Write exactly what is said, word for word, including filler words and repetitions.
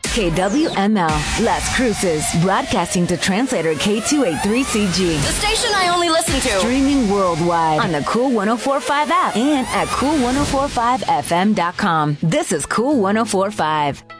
K W M L, Las Cruces, broadcasting to translator K two eighty-three C G. The station I only listen to. Streaming worldwide on the Cool one oh four point five app and at cool ten forty-five f m dot com. This is Cool ten forty-five.